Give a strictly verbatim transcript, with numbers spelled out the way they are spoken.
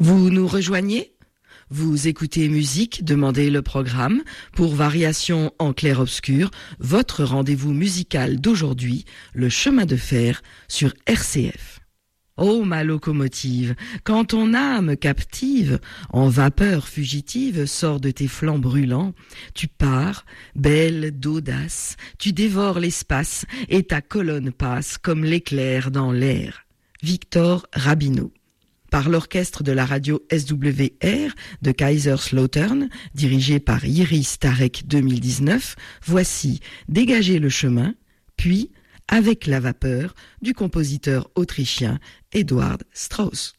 Vous nous rejoignez ? Vous écoutez musique, demandez le programme. Pour Variation en clair-obscur, votre rendez-vous musical d'aujourd'hui, le chemin de fer sur R C F. Ô ma locomotive, quand ton âme captive, en vapeur fugitive, sort de tes flancs brûlants, tu pars, belle d'audace, tu dévores l'espace, et ta colonne passe comme l'éclair dans l'air. Victor Rabineau. Par l'orchestre de la radio S W R de Kaiserslautern, dirigé par Iris Tarek deux mille dix-neuf, voici Dégager le chemin, puis Avec la vapeur du compositeur autrichien Eduard Strauss.